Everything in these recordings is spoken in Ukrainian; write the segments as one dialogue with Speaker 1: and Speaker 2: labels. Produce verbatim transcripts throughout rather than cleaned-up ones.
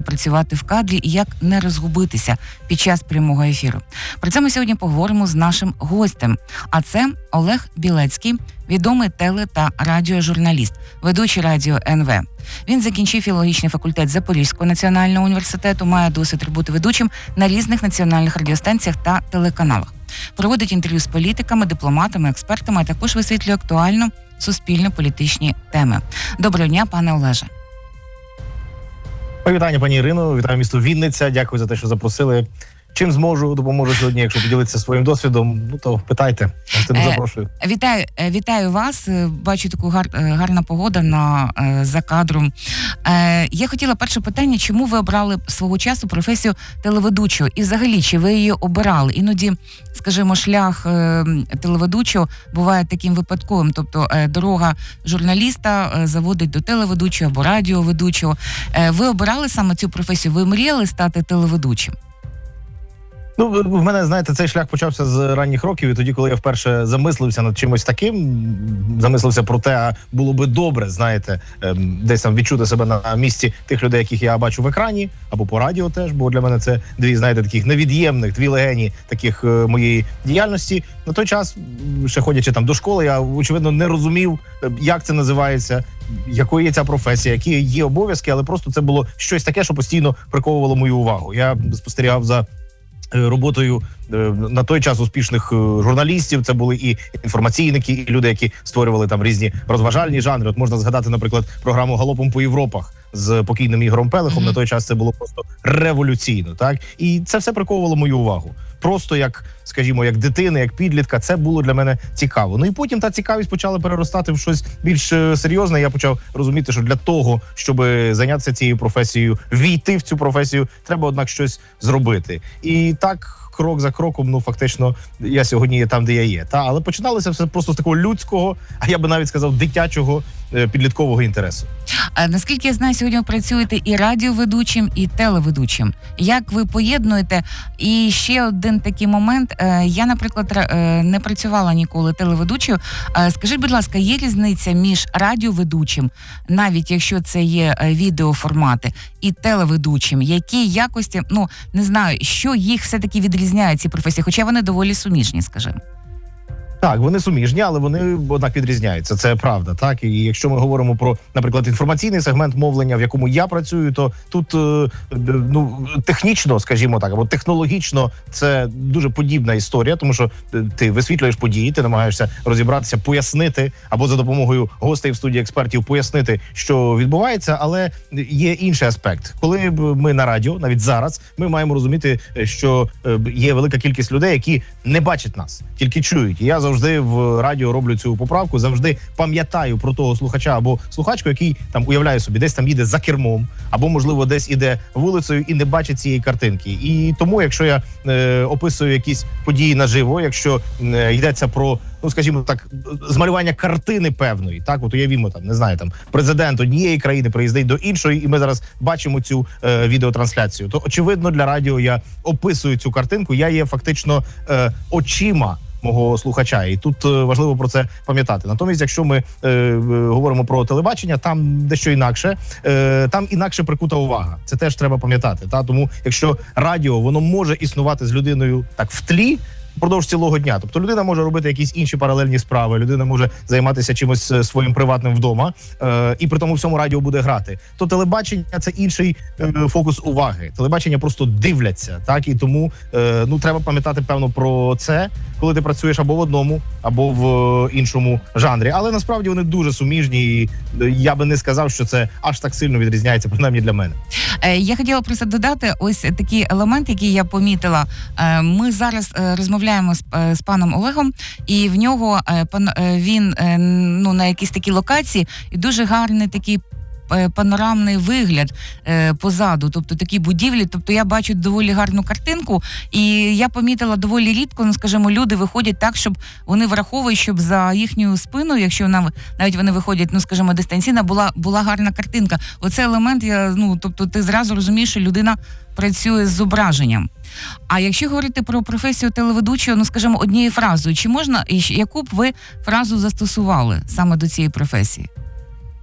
Speaker 1: працювати в кадрі і як не розгубитися під час прямого ефіру. Про це ми сьогодні поговоримо з нашим гостем. А це Олег Білецький, відомий теле- та радіожурналіст, ведучий радіо ен ве. Він закінчив філологічний факультет Запорізького національного університету, має досвід роботи ведучим на різних національних радіостанціях та телеканалах. Проводить інтерв'ю з політиками, дипломатами, експертами, а також висвітлює актуально суспільно-політичні теми. Доброго дня, пане Олеже.
Speaker 2: Вітання, пані Ірино, вітаю місто Вінниця, дякую за те, що запросили. Чим зможу, допоможу сьогодні, якщо поділитися своїм досвідом, ну то питайте, я не запрошую.
Speaker 1: Е, вітаю, вітаю вас, бачу таку гар, гарна погода на, за кадром. Е, я хотіла перше питання, чому ви обрали свого часу професію телеведучого? І взагалі, чи ви її обирали? Іноді, скажімо, шлях е, телеведучого буває таким випадковим, тобто е, дорога журналіста е, заводить до телеведучого або радіоведучого. Е, ви обирали саме цю професію? Ви мріяли стати телеведучим?
Speaker 2: Ну, в мене, знаєте, цей шлях почався з ранніх років, і тоді, коли я вперше замислився над чимось таким, замислився про те, а було би добре, знаєте, десь там відчути себе на місці тих людей, яких я бачу в екрані, або по радіо теж, бо для мене це дві, знаєте, таких невід'ємних, дві легені таких моєї діяльності. На той час, ще ходячи там до школи, я, очевидно, не розумів, як це називається, якою є ця професія, які є обов'язки, але просто це було щось таке, що постійно приковувало мою увагу. Я спостерігав за роботою на той час успішних журналістів. Це були і інформаційники, і люди, які створювали там різні розважальні жанри. От можна згадати, наприклад, програму «Галопом по Європах» з покійним Ігорем Пелехом. Mm-hmm. На той час це було просто революційно, так? І це все приковувало мою увагу. Просто як, скажімо, як дитини, як підлітка, це було для мене цікаво. Ну і потім та цікавість почала переростати в щось більш серйозне. Я почав розуміти, що для того, щоб зайнятися цією професією, війти в цю професію, треба, однак, щось зробити. І так, крок за кроком, ну, фактично, я сьогодні є там, де я є. Та, але починалося все просто з такого людського, а я би навіть сказав, дитячого, підліткового інтересу.
Speaker 1: А наскільки я знаю, сьогодні ви працюєте і радіоведучим, і телеведучим. Як ви поєднуєте? І ще один такий момент. Я, наприклад, не працювала ніколи телеведучою. Скажіть, будь ласка, є різниця між радіоведучим, навіть якщо це є відеоформати, і телеведучим? Які якості, ну, не знаю, що їх все-таки відрізняє, ці професії? Хоча вони доволі суміжні, скажімо.
Speaker 2: Так, вони суміжні, але вони, однак, відрізняються. Це правда, так? І якщо ми говоримо про, наприклад, інформаційний сегмент мовлення, в якому я працюю, то тут, ну, технічно, скажімо так, або технологічно це дуже подібна історія, тому що ти висвітлюєш події, ти намагаєшся розібратися, пояснити, або за допомогою гостей в студії експертів пояснити, що відбувається, але є інший аспект. Коли ми на радіо, навіть зараз, ми маємо розуміти, що є велика кількість людей, які не бачать нас, тільки чують. І я завжди в радіо роблю цю поправку, завжди пам'ятаю про того слухача або слухачку, який там уявляє собі, десь там їде за кермом, або, можливо, десь іде вулицею і не бачить цієї картинки. І тому, якщо я е, описую якісь події наживо, якщо е, йдеться про, ну, скажімо так, змалювання картини певної, так, от уявімо, там, не знаю, там, президент однієї країни приїздить до іншої, і ми зараз бачимо цю е, відеотрансляцію, то, очевидно, для радіо я описую цю картинку, я є фактично е, очима мого слухача, і тут важливо про це пам'ятати. Натомість, якщо ми е, говоримо про телебачення, там дещо інакше, е, там інакше прикута увага. Це теж треба пам'ятати. Та? Тому, якщо радіо, воно може існувати з людиною так в тлі, впродовж цілого дня. Тобто людина може робити якісь інші паралельні справи, людина може займатися чимось своїм приватним вдома, е, і при тому всьому радіо буде грати. То телебачення – це інший е, фокус уваги. Телебачення просто дивляться, так? І тому е, ну, треба пам'ятати, певно, про це, коли ти працюєш або в одному, або в іншому жанрі. Але насправді вони дуже суміжні, і я би не сказав, що це аж так сильно відрізняється, принаймні для мене.
Speaker 1: Я хотіла просто додати ось такий елемент, який я помітила. Ми зараз розмовляємо з, з паном Олегом, і в нього він, ну, на якійсь такій локації, і дуже гарний такий панорамний вигляд е, позаду, тобто такі будівлі, тобто я бачу доволі гарну картинку, і я помітила доволі рідко, ну, скажімо, люди виходять так, щоб вони враховують, щоб за їхньою спиною, якщо вона, навіть вони виходять, ну, скажімо, дистанційно, була, була гарна картинка. Оцей елемент, я, ну, тобто ти зразу розумієш, що людина працює з зображенням. А якщо говорити про професію телеведучого, ну, скажімо, однією фразою, чи можна, яку б ви фразу застосували саме до цієї професії?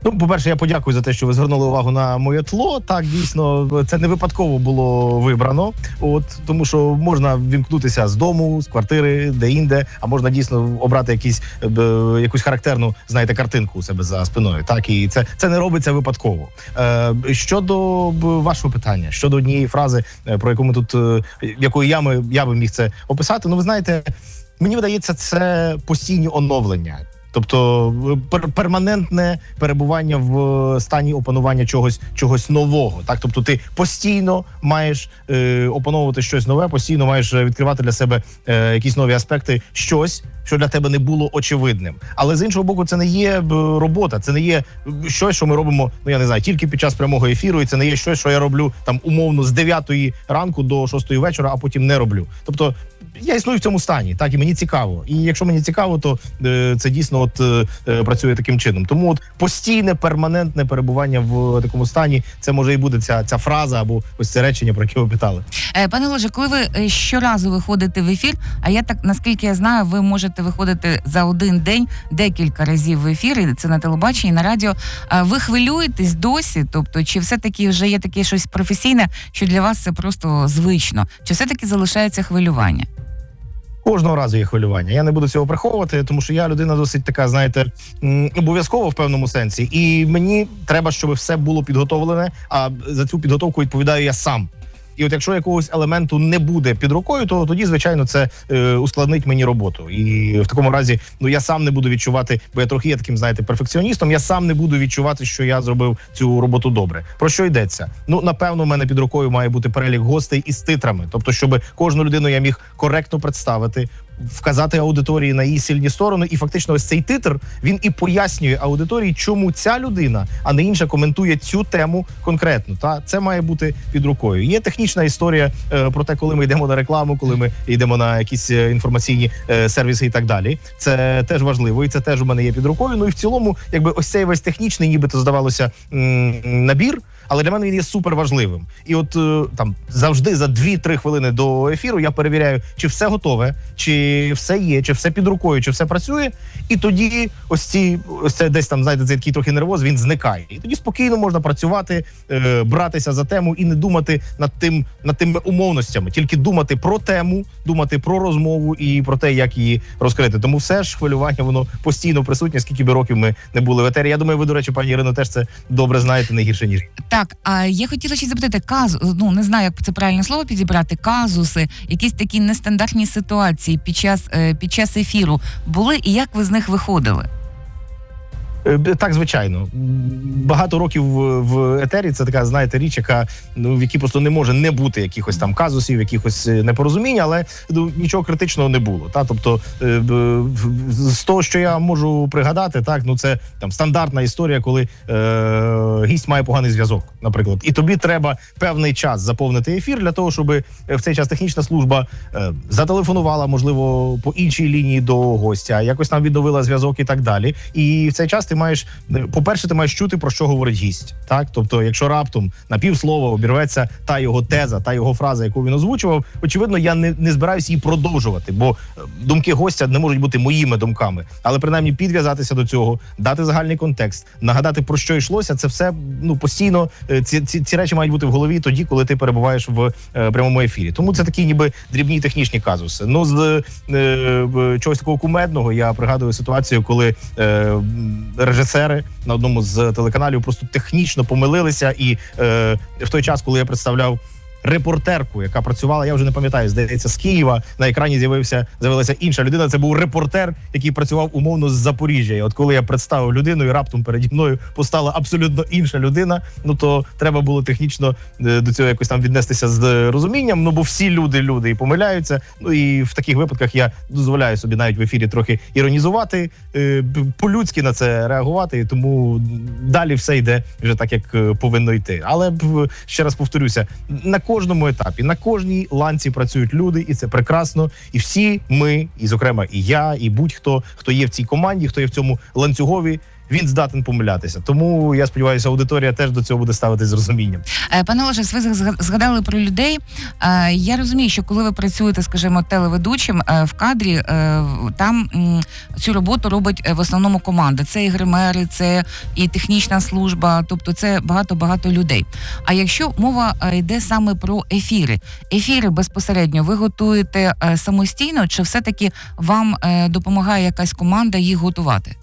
Speaker 2: Ну, по-перше, я подякую за те, що ви звернули увагу на моє тло. Так, дійсно, це не випадково було вибрано. От тому, що можна вімкнутися з дому, з квартири, де-інде, а можна дійсно обрати якісь б, якусь характерну, знаєте, картинку у себе за спиною. Так, і це, це не робиться випадково. Е, щодо б, вашого питання, щодо однієї фрази, про яку ми тут, е, якою я, ми, я би міг це описати, ну ви знаєте, мені видається, це постійні оновлення. Тобто пер- перманентне перебування в стані опанування чогось чогось нового. Так, тобто ти постійно маєш е, опановувати щось нове, постійно маєш відкривати для себе е, якісь нові аспекти, щось, що для тебе не було очевидним. Але з іншого боку, це не є б, робота, це не є щось, що ми робимо, ну я не знаю, тільки під час прямого ефіру, і це не є щось, що я роблю там умовно з дев'ятої ранку до шостої вечора, а потім не роблю. Тобто я існую в цьому стані, так, і мені цікаво. І якщо мені цікаво, то е, це дійсно от е, працює таким чином. Тому от постійне, перманентне перебування в такому стані, це може і буде ця, ця фраза або ось це речення, про яке ви питали.
Speaker 1: Е, Пане Олеже, коли ви щоразу виходите в ефір, а я так, наскільки я знаю, ви можете виходити за один день декілька разів в ефір, і це на телебаченні, на радіо. Ви хвилюєтесь досі? Тобто, чи все-таки вже є таке щось професійне, що для вас це просто звично? Чи все-таки залишається хвилювання?
Speaker 2: Кожного разу є хвилювання. Я не буду цього приховувати, тому що я людина досить така, знаєте, обов'язково в певному сенсі. І мені треба, щоб все було підготовлене, а за цю підготовку відповідаю я сам. І от якщо якогось елементу не буде під рукою, то тоді, звичайно, це е, ускладнить мені роботу. І в такому разі, ну, я сам не буду відчувати, бо я трохи є таким, знаєте, перфекціоністом, я сам не буду відчувати, що я зробив цю роботу добре. Про що йдеться? Ну, напевно, в мене під рукою має бути перелік гостей із титрами. Тобто, щоб кожну людину я міг коректно представити, вказати аудиторії на її сильні сторони, і фактично ось цей титр, він і пояснює аудиторії, чому ця людина, а не інша, коментує цю тему конкретно. Та це має бути під рукою. Є технічна історія е, про те, коли ми йдемо на рекламу, коли ми йдемо на якісь е, інформаційні е, сервіси і так далі. Це теж важливо, і це теж у мене є під рукою. Ну і в цілому, якби ось цей весь технічний, нібито здавалося, м- набір, але для мене він є супер важливим. І от е, там завжди за дві-три хвилини до ефіру я перевіряю, чи все готове, чи все є, чи все під рукою, чи все працює. І тоді ось ці, ось це десь там, знаєте, цей такий трохи нервоз, він зникає. І тоді спокійно можна працювати, е, братися за тему і не думати над тим, над тими умовностями, тільки думати про тему, думати про розмову і про те, як її розкрити. Тому все ж хвилювання, воно постійно присутнє, скільки би років ми не були в етері. Я думаю, ви, до речі, пані Ірино, теж це добре знаєте, не гірше, ніж.
Speaker 1: Так, а я хотіла ще запитати, казу, ну не знаю, як це правильне слово підібрати, казуси, якісь такі нестандартні ситуації під час, під час ефіру були, і як ви з них виходили?
Speaker 2: Так, звичайно. Багато років в етері це така, знаєте, річ, яка, ну, в якій просто не може не бути якихось там казусів, якихось непорозумінь, але ну, нічого критичного не було. Та? Тобто, з того, що я можу пригадати, так, ну це там стандартна історія, коли е, гість має поганий зв'язок, наприклад. І тобі треба певний час заповнити ефір для того, щоб в цей час технічна служба е, зателефонувала, можливо, по іншій лінії до гостя, якось там відновила зв'язок і так далі. І в цей час ти маєш, по-перше, ти маєш чути, про що говорить гість. Так? Тобто, якщо раптом на півслова обірветься та його теза, та його фраза, яку він озвучував, очевидно, я не, не збираюся її продовжувати, бо думки гостя не можуть бути моїми думками. Але принаймні підв'язатися до цього, дати загальний контекст, нагадати, про що йшлося, це все, ну, постійно, ці, ці, ці речі мають бути в голові тоді, коли ти перебуваєш в е, прямому ефірі. Тому це такі ніби дрібні технічні казуси. Ну, з е, чогось такого кумедного я пригадую ситуацію, коли е, режисери на одному з телеканалів просто технічно помилилися, і е, в той час, коли я представляв репортерку, яка працювала, я вже не пам'ятаю, здається, з Києва, на екрані з'явився, з'явилася інша людина. Це був репортер, який працював умовно з Запоріжжя. І от коли я представив людину, і раптом переді мною постала абсолютно інша людина, ну то треба було технічно до цього якось там віднестися з розумінням, ну бо всі люди люди і помиляються. Ну і в таких випадках я дозволяю собі навіть в ефірі трохи іронізувати, по-людськи на це реагувати, і тому далі все йде вже так, як повинно йти. Але ще раз повторюся, на кожному етапі, на кожній ланці працюють люди, і це прекрасно. І всі ми, і зокрема і я, і будь-хто, хто є в цій команді, хто є в цьому ланцюгові, він здатен помилятися. Тому я сподіваюся, аудиторія теж до цього буде ставитись з розумінням.
Speaker 1: Пане Олеже, ви згадали про людей. Я розумію, що коли ви працюєте, скажімо, телеведучим в кадрі, там цю роботу робить в основному команда. Це і гримери, це і технічна служба, тобто це багато-багато людей. А якщо мова йде саме про ефіри, ефіри безпосередньо ви готуєте самостійно, чи все-таки вам допомагає якась команда їх готувати?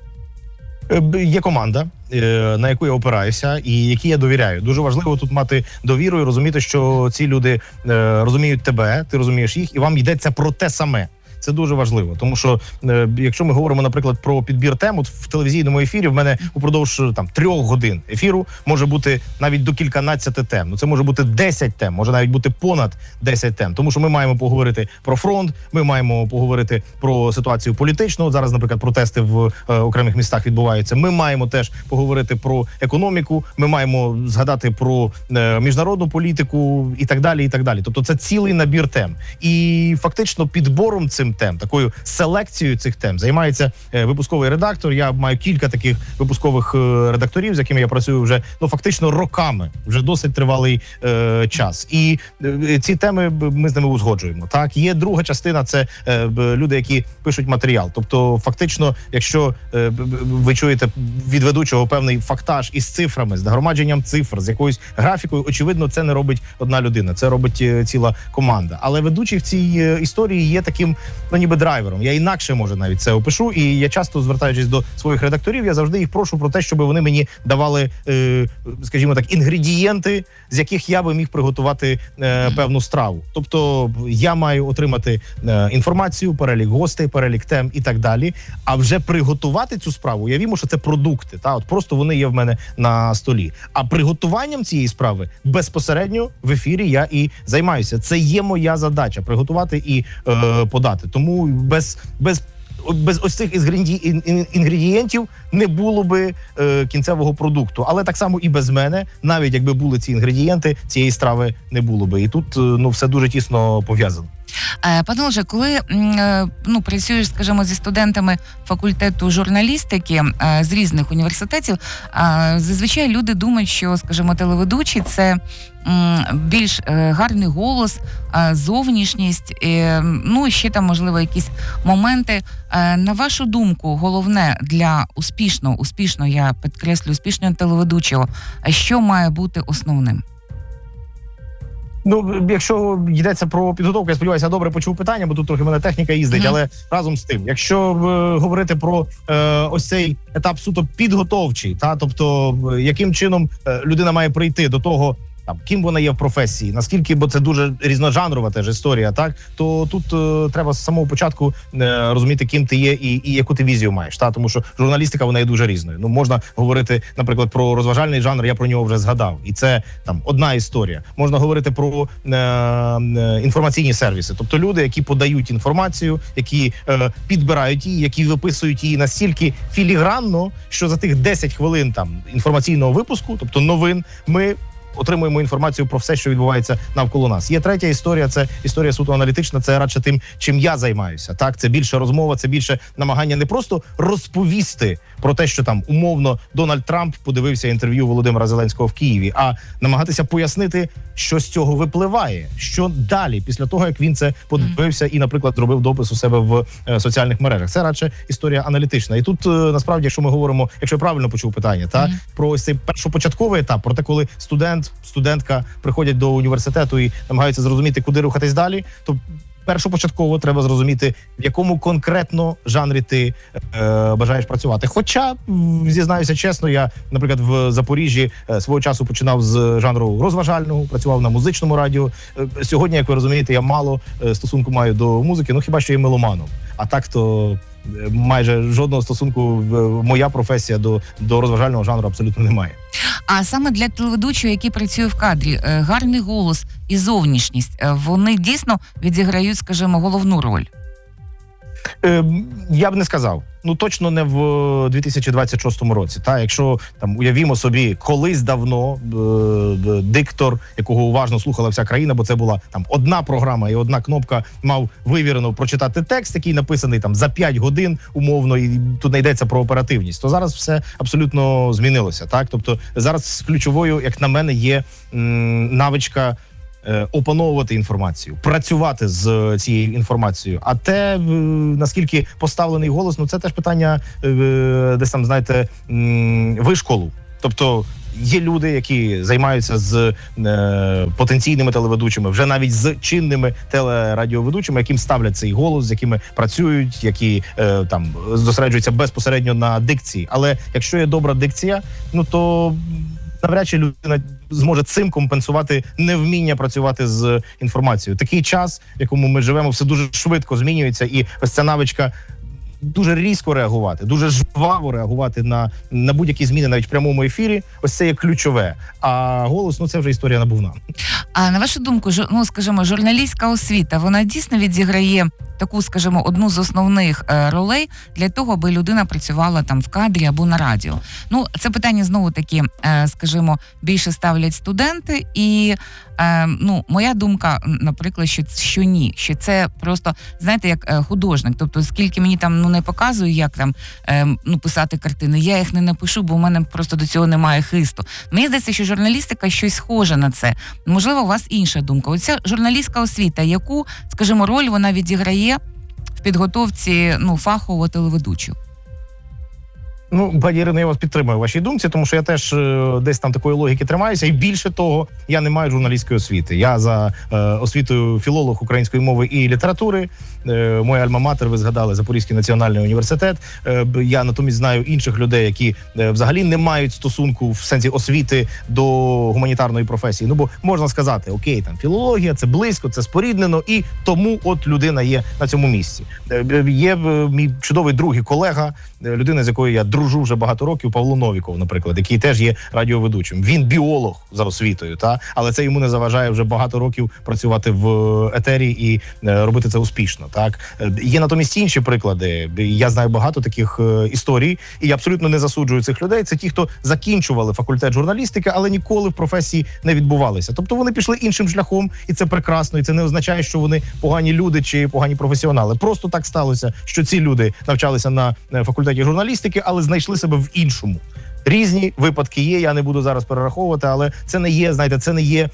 Speaker 2: Є команда, на яку я опираюся і якій я довіряю. Дуже важливо тут мати довіру і розуміти, що ці люди розуміють тебе, ти розумієш їх, і вам йдеться про те саме. Це дуже важливо, тому що е, якщо ми говоримо, наприклад, про підбір тем, от в телевізійному ефірі в мене упродовж там трьох годин ефіру може бути навіть до кільканадцяти тем. Ну це може бути десять тем, може навіть бути понад десять тем. Тому що ми маємо поговорити про фронт, ми маємо поговорити про ситуацію політичну. От зараз, наприклад, протести в е, окремих містах відбуваються. Ми маємо теж поговорити про економіку, ми маємо згадати про е, міжнародну політику і так далі, і так далі. Тобто це цілий набір тем. І фактично підбором цим тем, такою селекцією цих тем займається е, випусковий редактор. Я маю кілька таких випускових е, редакторів, з якими я працюю вже ну фактично роками, вже досить тривалий е, час. І е, ці теми ми з ними узгоджуємо. Так, є друга частина, це е, люди, які пишуть матеріал. Тобто, фактично, якщо е, ви чуєте від ведучого певний фактаж із цифрами, з нагромадженням цифр, з якоюсь графікою, очевидно, це не робить одна людина, це робить е, ціла команда. Але ведучий в цій е, історії є таким, ну ніби драйвером. Я інакше, може, навіть це опишу, і я часто, звертаючись до своїх редакторів, я завжди їх прошу про те, щоб вони мені давали, е, скажімо так, інгредієнти, з яких я би міг приготувати е, певну страву. Тобто я маю отримати е, інформацію, перелік гостей, перелік тем і так далі, а вже приготувати цю справу, уявімо, що це продукти, та, от просто вони є в мене на столі. А приготуванням цієї справи безпосередньо в ефірі я і займаюся. Це є моя задача – приготувати і е, подати. Тому без, без, без ось цих інгредієнтів не було би е, кінцевого продукту. Але так само і без мене, навіть якби були ці інгредієнти, цієї страви не було би. І тут е, ну, все дуже тісно пов'язано.
Speaker 1: Пане Олеже, коли ну, працюєш, скажімо, зі студентами факультету журналістики з різних університетів, зазвичай люди думають, що, скажімо, телеведучий – це більш гарний голос, зовнішність, ну і ще там, можливо, якісь моменти. На вашу думку, головне для успішного, успішного, я підкреслю, успішного телеведучого, що має бути основним?
Speaker 2: Ну, якщо йдеться про підготовку, я сподіваюся, я добре почув питання, бо тут трохи в мене техніка їздить, mm-hmm. але разом з тим, якщо е, говорити про е, ось цей етап суто підготовчий, та, тобто яким чином е, людина має прийти до того, там, ким вона є в професії, наскільки, бо це дуже різножанрова теж історія, так, то тут е, треба з самого початку е, розуміти, ким ти є і, і яку ти візію маєш, та, тому що журналістика, вона є дуже різною. Ну, можна говорити, наприклад, про розважальний жанр, я про нього вже згадав, і це там одна історія. Можна говорити про е, е, інформаційні сервіси, тобто люди, які подають інформацію, які е, підбирають її, які виписують її настільки філігранно, що за тих десять хвилин там інформаційного випуску, тобто новин, ми отримуємо інформацію про все, що відбувається навколо нас. Є третя історія, це історія суто аналітична, це радше тим, чим я займаюся. Так, це більше розмова, це більше намагання не просто розповісти про те, що там умовно Дональд Трамп подивився інтерв'ю Володимира Зеленського в Києві, а намагатися пояснити, що з цього випливає, що далі, після того, як він це подивився і, наприклад, зробив допис у себе в е, соціальних мережах. Це радше історія аналітична. І тут, е, насправді, якщо ми говоримо, якщо я правильно почув питання, та, mm-hmm. про ось цей першопочатковий етап, про те, коли студент, студентка приходять до університету і намагаються зрозуміти, куди рухатись далі, то першопочатково треба зрозуміти, в якому конкретно жанрі ти е, бажаєш працювати. Хоча, зізнаюся чесно, я, наприклад, в Запоріжжі е, свого часу починав з жанру розважального, працював на музичному радіо. Е, сьогодні, як ви розумієте, я мало е, стосунку маю до музики, ну хіба що є меломаном. А так то е, майже жодного стосунку е, моя професія до, до розважального жанру абсолютно немає.
Speaker 1: А саме для телеведучого, який працює в кадрі, гарний голос і зовнішність, вони дійсно відіграють, скажімо, головну роль?
Speaker 2: Е, я б не сказав. Ну, точно не в дві тисячі двадцять шостому році. Та, якщо там уявімо собі, колись давно е, диктор, якого уважно слухала вся країна, бо це була там одна програма і одна кнопка, мав вивірено прочитати текст, який написаний там за п'ять годин умовно, і тут не йдеться про оперативність. То зараз все абсолютно змінилося. Так, тобто зараз ключовою, як на мене, є м, навичка опановувати інформацію, працювати з цією інформацією. А те, наскільки поставлений голос, ну це теж питання десь там, знаєте, вишколу. Тобто є люди, які займаються з е, потенційними телеведучими, вже навіть з чинними телерадіоведучими, яким ставлять цей голос, з якими працюють, які е, там зосереджуються безпосередньо на дикції. Але якщо є добра дикція, ну то навряд чи людина зможе цим компенсувати невміння працювати з інформацією. Такий час, в якому ми живемо, все дуже швидко змінюється, і ось ця навичка дуже різко реагувати, дуже жваво реагувати на, на будь-які зміни навіть в прямому ефірі. Ось це є ключове. А голос, ну це вже історія набувна.
Speaker 1: А на вашу думку, ну, скажімо, журналістська освіта, вона дійсно відіграє таку, скажімо, одну з основних е, ролей для того, аби людина працювала там в кадрі або на радіо? Ну, це питання знову таки, е, скажімо, більше ставлять студенти, і е, ну, моя думка, наприклад, що, що ні, що це просто, знаєте, як е, художник, тобто скільки мені там, ну, не показує, як там, е, ну, писати картини, я їх не напишу, бо в мене просто до цього немає хисту. Мені здається, що журналістика щось схоже на це. Можливо, у вас інша думка. Оця журналістська освіта, яку, скажімо, роль вона відіграє в підготовці, ну, фахового телеведучого?
Speaker 2: Ну, пані Ірино, я вас підтримую в вашій думці, тому що я теж е, десь там такої логіки тримаюся. І більше того, я не маю журналістської освіти. Я за е, освітою філолог української мови і літератури. Е, моя альма-матер, ви згадали, Запорізький національний університет. Е, я натомість знаю інших людей, які е, взагалі не мають стосунку в сенсі освіти до гуманітарної професії. Ну, бо можна сказати, окей, там філологія, це близько, це споріднено, і тому от людина є на цьому місці. Е, є е, мій чудовий друг і колега, е, людина, з якою я дружу вже багато років, Павло Новіков, наприклад, який теж є радіоведучим. Він біолог за освітою, та але це йому не заважає вже багато років працювати в етері і е, робити це успішно. Так є натомість інші приклади. Я знаю багато таких е, історій, і я абсолютно не засуджую цих людей. Це ті, хто закінчували факультет журналістики, але ніколи в професії не відбувалися. Тобто вони пішли іншим шляхом, і це прекрасно. І це не означає, що вони погані люди чи погані професіонали. Просто так сталося, що ці люди навчалися на факультеті журналістики, але знайшли себе в іншому. Різні випадки є, я не буду зараз перераховувати, але це не є, знаєте, це не є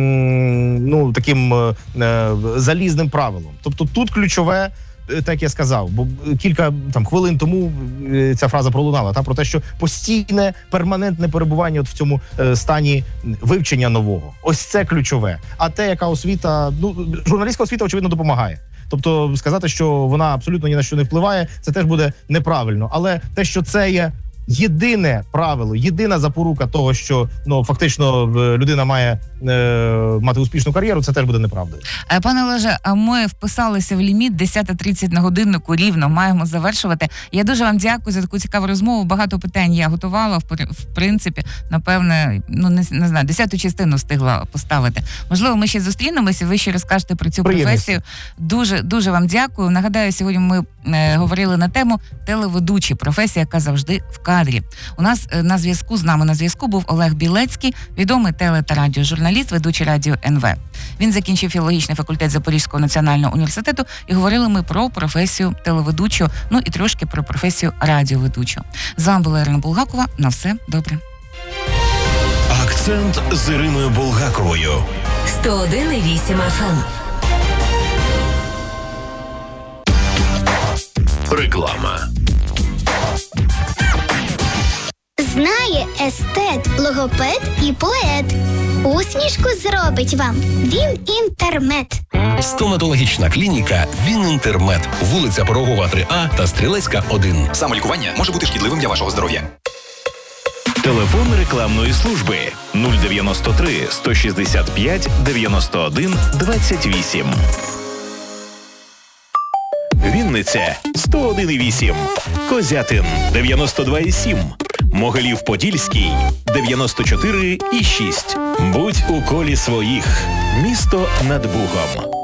Speaker 2: м, ну, таким е, залізним правилом. Тобто тут ключове, так я сказав, бо кілька там хвилин тому ця фраза пролунала, та про те, що постійне, перманентне перебування от в цьому е, стані вивчення нового. Ось це ключове. А те, яка освіта, ну, журналістська освіта, очевидно, допомагає. Тобто сказати, що вона абсолютно ні на що не впливає, це теж буде неправильно. Але те, що це є єдине правило, єдина запорука того, що ну фактично людина має е, мати успішну кар'єру, це теж буде неправдою.
Speaker 1: Пане Олеже, а ми вписалися в ліміт десята тридцять на годиннику рівно, маємо завершувати. Я дуже вам дякую за таку цікаву розмову. Багато питань я готувала, в принципі, напевне, ну не, не знаю, десяту частину встигла поставити. Можливо, ми ще зустрінемося, ви ще розкажете про цю професію. Дуже, дуже вам дякую. Нагадаю, сьогодні ми е, говорили на тему телеведучий, професія, яка завжди в кадрі. У нас е, на зв'язку, з нами на зв'язку був Олег Білецький, відомий теле- та радіожурналіст, ведучий радіо ен ве. Він закінчив філологічний факультет Запорізького національного університету, і говорили ми про професію телеведучого, ну і трошки про професію радіоведучого. З вами була Ірина Булгакова. На все добре.
Speaker 3: Акцент з Іриною Булгаковою.
Speaker 4: сто один і вісім еф ем.
Speaker 3: Реклама.
Speaker 5: Знає естет, логопед і поет. Усмішку зробить вам Він Інтермед.
Speaker 3: Стоматологічна клініка Він Інтермед. Вулиця Порогова, три А та Стрілецька, один.
Speaker 6: Самолікування може бути шкідливим для вашого здоров'я.
Speaker 7: Телефон рекламної служби нуль дев'яносто три сто шістдесят п'ять дев'яносто один двадцять вісім. Вінниця сто один і вісім. Козятин дев'яносто два і сім. Могилів-Подільський дев'яносто чотири і шість. Будь у колі своїх. Місто над Бугом.